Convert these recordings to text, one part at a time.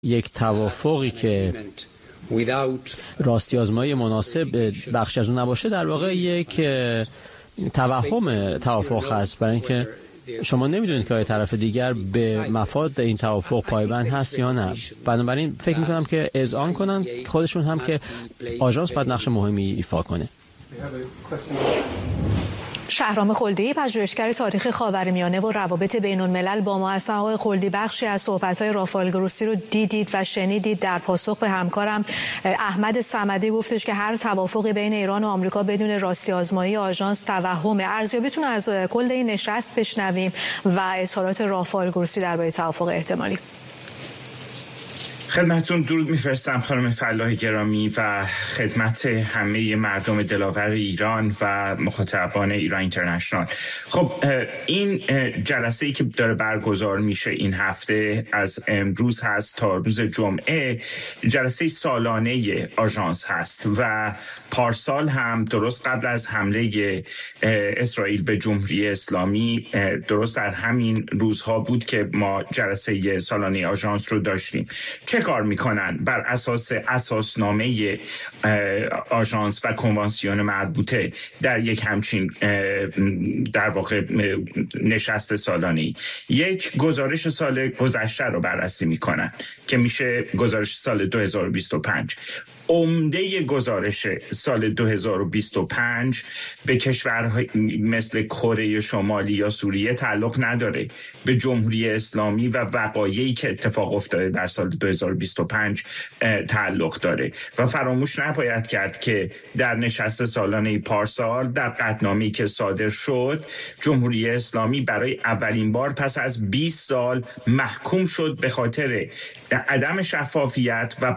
یک توافقی که راستی آزمایی مناسب بخش از اون نباشه در واقع یک توهم توافق هست، برای اینکه شما نمیدونید که طرف دیگر به مفاد این توافق پایبند هست یا نه. بنابراین فکر میکنم که اذعان کنن خودشون هم که آژانس باید نقش مهمی ایفا کنه. شهرام خلدی، پژوهشگر تاریخ خاورمیانه و روابط بین‌الملل با ما هستن. آقای خلدی، بخشی از صحبت‌های رافائل گروسی رو دیدید و شنیدید. در پاسخ به همکارم احمد صمدی گفتش که هر توافقی بین ایران و آمریکا بدون راستی آزمایی آژانس توهمه. ارزیابیتون از کل این نشست بشنویم و اظهارات رافائل گروسی درباره توافق احتمالی. خدمتتون درود میفرستم خانم فلاح گرامی و خدمت همه مردم دلاور ایران و مخاطبان ایران اینترنشنال. خب این جلسه‌ای که داره برگزار میشه این هفته از امروز هست تا روز جمعه، جلسه سالانه آژانس هست و پارسال هم درست قبل از حمله اسرائیل به جمهوری اسلامی درست در همین روزها بود که ما جلسه سالانه آژانس رو داشتیم. چه کار میکنن؟ بر اساس اساسنامه آژانس و کنوانسیون مربوطه در یک همچین در واقع نشست سالانه‌ای یک گزارش سال گذشته رو بررسی میکنن که میشه گزارش سال 2025. عمده گزارش سال 2025 به کشورهای مثل کره شمالی یا سوریه تعلق نداره، به جمهوری اسلامی و وقایعی که اتفاق افتاده در سال 2025 تعلق داره و فراموش نباید کرد که در نشست سالانه پارسال در قطعنامه‌ای که صادر شد، جمهوری اسلامی برای اولین بار پس از 20 سال محکوم شد به خاطر عدم شفافیت و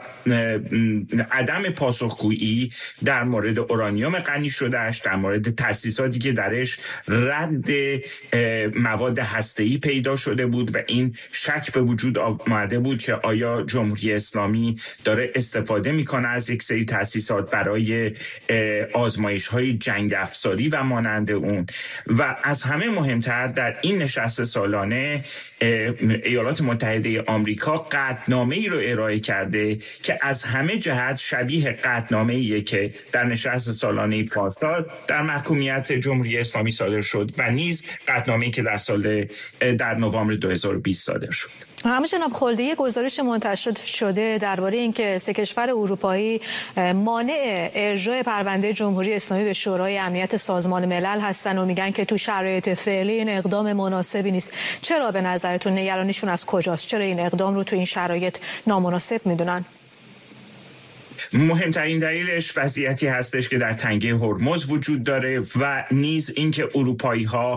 عدم پاسخگویی در مورد اورانیوم غنی شدهش، در مورد تأسیساتی که درش رد مواد هسته‌ای پیدا شده بود و این شک به وجود آمده بود که آیا جمهوری اسلامی داره استفاده میکنه از یک سری تأسیسات برای آزمایش‌های جنگ افزاری و مانند اون. و از همه مهمتر در این نشست سالانه ایالات متحده آمریکا قطعنامه‌ای رو ارائه کرده که از همه جهت شبیه قطعنامه‌ایه که در نشست سالانه پارسال در محکومیت جمهوری اسلامی صادر شد و نیز قطعنامه‌ای که در نوامبر 2020 صادر شد. همه جناب خلدی، گزارش منتشر شده درباره اینکه 3 کشور اروپایی مانع ارجاع پرونده جمهوری اسلامی به شورای امنیت سازمان ملل هستن و میگن که تو شرایط فعلی این اقدام مناسبی نیست. چرا به نظرتون نگرانیشون از کجاست؟ چرا این اقدام رو تو این شرایط نامناسب میدونن؟ مهمترین دلیلش وضعیتی هستش که در تنگه هرمز وجود داره و نیز اینکه اروپایی‌ها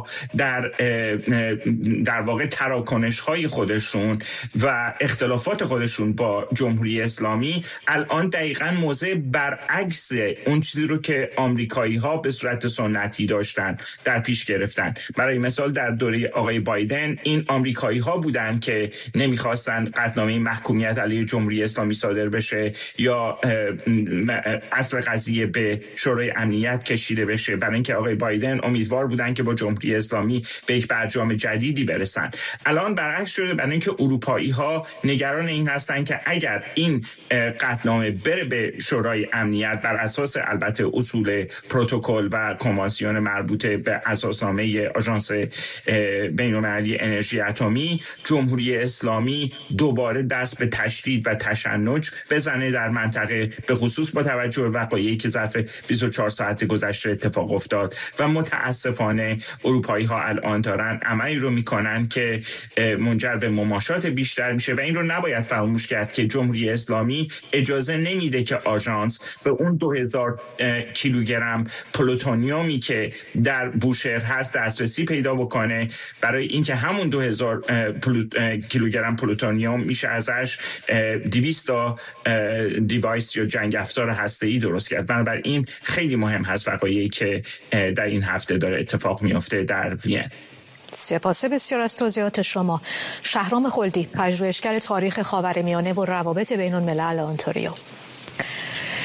در واقع تراکنش‌های خودشون و اختلافات خودشون با جمهوری اسلامی الان دقیقاً موضع برعکس اون چیزی رو که آمریکایی‌ها به صورت سنتی داشتن در پیش گرفتن. برای مثال در دوره آقای بایدن این آمریکایی‌ها بودن که نمی‌خواستن قطعنامه محکومیت علیه جمهوری اسلامی صادر بشه یا اصل قضیه به شورای امنیت کشیده بشه، برای اینکه آقای بایدن امیدوار بودن که با جمهوری اسلامی به یک برجام جدیدی برسن. الان برعکس شده، برای اینکه اروپایی ها نگران این هستن که اگر این قطعنامه بره به شورای امنیت بر اساس البته اصول پروتکل و کنوانسیون مربوطه به اساسنامه آژانس بین‌المللی انرژی اتمی، جمهوری اسلامی دوباره دست به تشدید و تشنج بزنه در منطقه، به خصوص با توجه به وقایعی که ظرف 24 ساعت گذشته اتفاق افتاد و متاسفانه اروپایی ها الان دارن عملی رو میکنن که منجر به مماشات بیشتر میشه و این رو نباید فراموش کرد که جمهوری اسلامی اجازه نمیده که آژانس به اون 2000 کیلوگرم پلوتونیومی که در بوشهر هست دسترسی پیدا بکنه، برای اینکه همون 2000 کیلوگرم پلوتونیوم میشه ازش 200 دیوایس یا جنگ افزار هسته‌ای درست کرد. بنابراین خیلی مهم هست وقایعی که در این هفته داره اتفاق میفته در وین. سپاس بسیار از توضیحات شما. شهرام خلدی، پژوهشگر تاریخ خاورمیانه و روابط بین‌الملل، آنتاریو.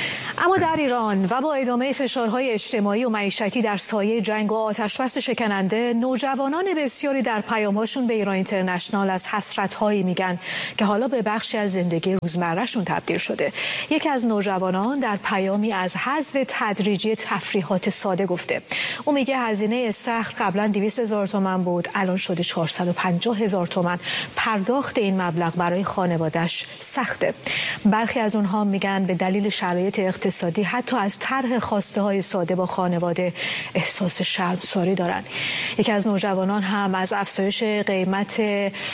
اما در ایران و با ادامه فشارهای اجتماعی و معیشتی در سایه جنگ و آتشبس شکننده، نوجوانان بسیاری در پیام‌هاشون به ایران اینترنشنال از حسرت‌هایی میگن که حالا به بخشی از زندگی روزمره‌شون تبدیل شده. یکی از نوجوانان در پیامی از حذف تدریجی تفریحات ساده گفته. او میگه هزینه استخر قبلا 200,000 تومان بود، الان شده 450,000 تومان. پرداخت این مبلغ برای خانواده‌اش سخته. برخی از اونها میگن به دلیل شرایط اقتصادی حتی از طرح خواسته‌های ساده با خانواده احساس شرمساری دارن. یکی از نوجوانان هم از افزایش قیمت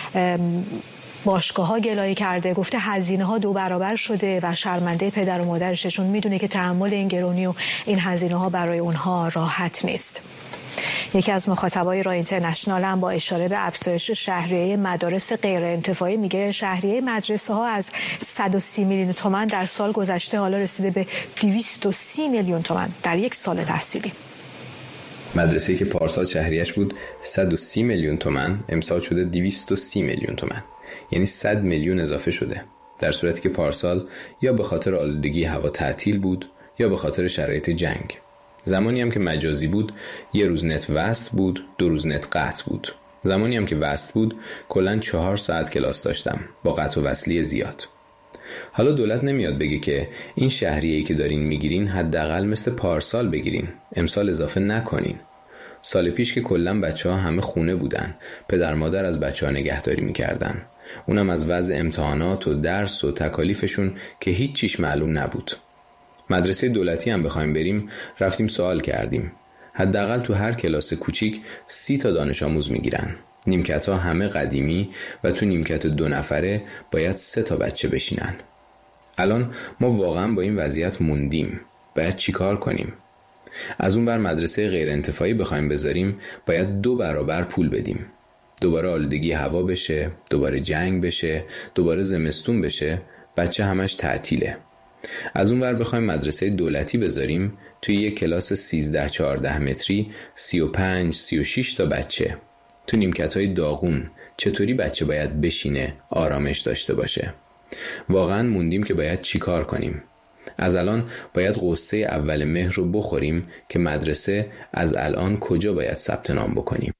باشگاه‌ها گلایه کرده. گفته هزینه‌ها 2 برابر شده و شرمنده پدر و مادرش، چون میدونه که تحمل این گرونی و این هزینه‌ها برای اونها راحت نیست. یکی از مخاطبای ایران اینترنشنال هم با اشاره به افزایش شهریه مدارس غیر انتفاعی میگه شهریه مدرسه ها از 130 میلیون تومان در سال گذشته حالا رسیده به 230 میلیون تومان در یک سال تحصیلی. مدرسه‌ای که پارسال شهریه‌اش بود 130 میلیون تومان امسال شده 230 میلیون تومان، یعنی 100 میلیون اضافه شده، در صورتی که پارسال یا به خاطر آلودگی هوا تعطیل بود یا به خاطر شرایط جنگ. زمانی هم که مجازی بود 1 روز نت وصل بود، 2 روز نت قطع بود. زمانی هم که وصل بود کلاً 4 ساعت کلاس داشتم با قطع و وصلی زیاد. حالا دولت نمیاد بگه که این شهریه‌ای که دارین میگیرین حداقل مثل پارسال بگیرین، امسال اضافه نکنین. سال پیش که کلاً بچه‌ها همه خونه بودن، پدر مادر از بچه‌ها نگهداری میکردن، اونم از وضع امتحانات و درس و تکالیفشون که هیچ چیش معلوم نبود. مدرسه دولتی هم بخوایم بریم، رفتیم سوال کردیم، حداقل تو هر کلاس کوچیک 30 تا دانش آموز میگیرن. نیمکت‌ها همه قدیمی و تو نیمکت 2 نفره باید 3 تا بچه بشینن. الان ما واقعا با این وضعیت موندیم. باید چیکار کنیم؟ از اون بر مدرسه غیر انتفاعی بخوایم بذاریم، باید 2 برابر پول بدیم. دوباره آلودگی هوا بشه، دوباره جنگ بشه، دوباره زمستون بشه، بچه همش تعطیله. از اون ور بخوایم مدرسه دولتی بذاریم، توی یک کلاس 13-14 متری 35-36 تا بچه. تو نیمکت‌های داغون چطوری بچه باید بشینه، آرامش داشته باشه؟ واقعا موندیم که باید چی کار کنیم. از الان باید قصه اول مهر رو بخوریم که مدرسه از الان کجا باید ثبت نام بکنیم.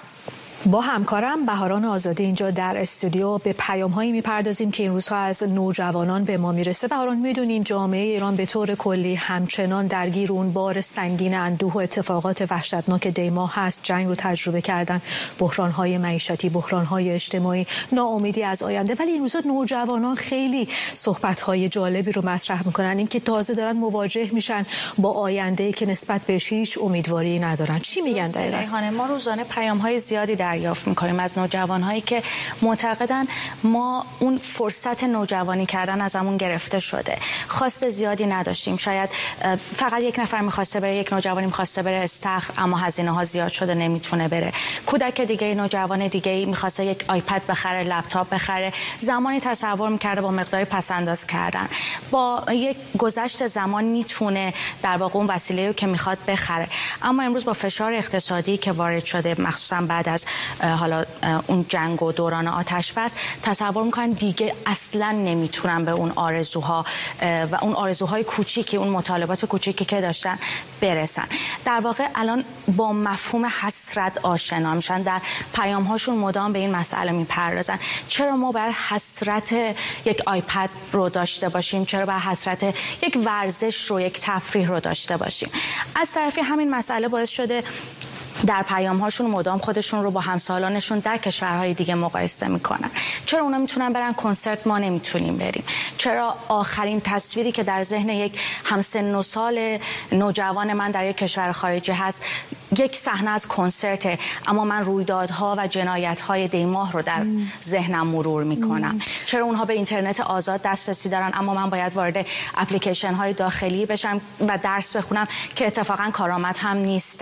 با همکارم بهاران آزادی اینجا در استودیو به پیام‌هایی می‌پردازیم که این روزها از نوجوانان به ما میرسه. بهاران، می‌دونین جامعه ایران به طور کلی همچنان درگیر اون بار سنگین اندوه و اتفاقات وحشتناک دیما هست. جنگ رو تجربه کردن، بحران‌های معیشتی، بحران‌های اجتماعی، ناامیدی از آینده. ولی این روزها نوجوانان خیلی صحبت‌های جالبی رو مطرح می‌کنن، اینکه تازه دارن مواجه میشن با آینده‌ای که نسبت بهش هیچ امیدواری ندارن. چی میگن دقیقاً؟ ما روزانه پیام‌های زیادی دریافت می‌کنیم از نوجوان‌هایی که معتقدن ما اون فرصت نوجوانی کردن ازمون گرفته شده. خواست زیادی نداشتیم. شاید فقط یک نفر می‌خواسته بره، یک نوجوانی می‌خواسته بره استخر، اما هزینه‌ها زیاد شده نمیتونه بره. کودک دیگه، نوجوان دیگه می‌خواسته یک آیپد بخره، لپتاپ بخره، زمانی تصور می‌کرده با مقداری پس‌انداز کردن با یک گذشت زمان میتونه در واقع اون وسیله‌ای رو که می‌خواد بخره. اما امروز با فشار اقتصادی که وارد شده، مخصوصا بعد از حالا اون جنگ و دوران آتش بس، تصور میکنن دیگه اصلا نمیتونن به اون آرزوها و اون آرزوهای کوچیکی، اون مطالبات کوچیکی که داشتن برسن. در واقع الان با مفهوم حسرت آشنا میشن، در پیام‌هاشون مدام به این مسئله میپردازن. چرا ما باید حسرت یک آیپد رو داشته باشیم؟ چرا باید حسرت یک ورزش رو، یک تفریح رو داشته باشیم؟ از طرفی همین مسئله باعث شده در پیام‌هاشون مدام خودشون رو با همسالانشون در کشورهای دیگه مقایسه میکنن. چرا اونا میتونن برن کنسرت، ما نمیتونیم بریم؟ چرا آخرین تصویری که در ذهن یک همسن و سال نوجوان من در یک کشور خارجی هست یک صحنه از کنسرت، اما من رویدادها و جنایت‌های دیماه رو در ذهنم مرور میکنم؟ چرا اونها به اینترنت آزاد دسترسی دارن اما من باید وارد اپلیکیشن‌های داخلی بشم و درس بخونم که اتفاقا کارآمد هم نیستن؟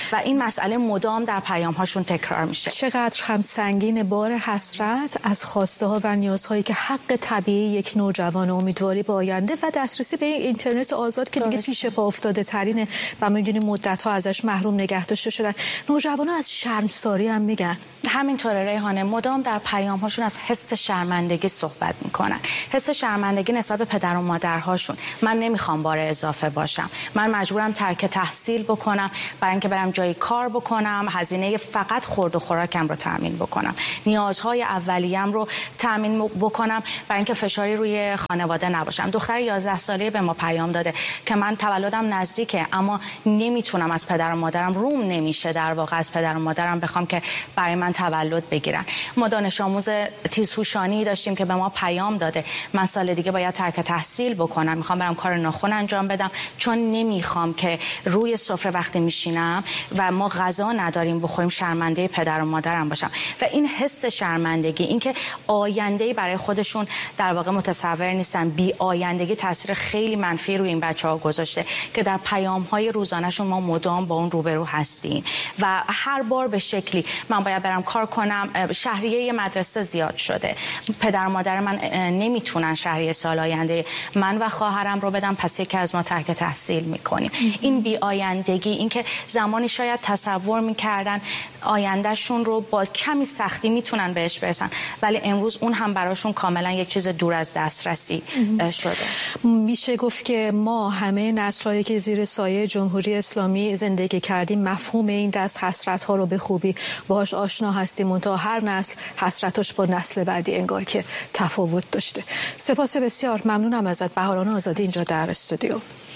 و این مسئله مدام در پیام‌هاشون تکرار میشه. چقدر هم سنگین بار حسرت از خواسته ها و نیازهایی که حق طبیعی یک نوجوان، امیدواری به آینده و دسترسی به این اینترنت آزاد که دیگه پیش پا افتاده ترینه و می‌دونیم مدت‌ها ازش محروم نگه داشته شدن. نوجوانا از شرمساری هم میگن. همینطوره ریحانه، مدام در پیام‌هاشون از حس شرمندگی صحبت میکنن. حس شرمندگی نسبت به پدر و مادرهاشون. من نمیخوام بار اضافه باشم، من مجبورم ترک تحصیل بکنم برای اینکه برم جای کار بکنم، هزینه فقط خورد و خوراکم رو تامین بکنم، نیازهای اولیه‌ام رو تامین بکنم برای اینکه فشاری روی خانواده نباشم. دختر 11 ساله به ما پیام داده که من تولدم نزدیکه اما نمیتونم از پدر و مادرم، روم نمیشه در واقع از پدر و مادرم بخوام که برای من تولد بگیرن. ما دانش آموز تیزهوشانی داشتیم که به ما پیام داده من سال دیگه باید ترک تحصیل بکنم، میخوام برم کار ناخن انجام بدم چون نمیخوام که روی سفره وقتی میشینم و ما غذا نداریم بخوریم شرمنده پدر و مادرم باشم. و این حس شرمندگی، اینکه آینده‌ای برای خودشون در واقع متصور نیستن، بی آیندگی تاثیر خیلی منفی روی این بچه‌ها گذاشته که در پیام‌های روزانه‌شون ما مدام با اون روبرو هستیم و هر بار به شکلی من باید برم کار کنم. شهریه مدرسه زیاد شده، پدر و مادر من نمیتونن شهریه سال آینده من و خواهرم رو بدم، پس یکی از ما ترک تحصیل میکنیم. این بی آیندگی، اینکه زمانی شاید تصور میکردن آیندهشون رو با کمی سختی میتونن بهش برسن ولی امروز اون هم براشون کاملا یک چیز دور از دسترسی شده. میشه گفت که ما همه نسل‌هایی که زیر سایه جمهوری اسلامی زندگی کردیم مفهوم این دست حسرت‌ها رو به خوبی باهاش آشنا هستیم، منتها هر نسل حسرتش با نسل بعدی انگار که تفاوت داشته. سپاس بسیار، ممنونم ازت بهاران آزادی اینجا در استودیو.